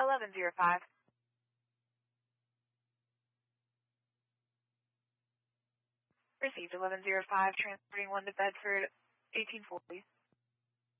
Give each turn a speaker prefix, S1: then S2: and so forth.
S1: 1105. Received 1105, transporting 1 to Bedford, 1840.